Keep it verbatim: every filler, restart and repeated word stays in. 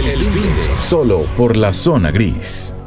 El fin de, solo por la zona gris.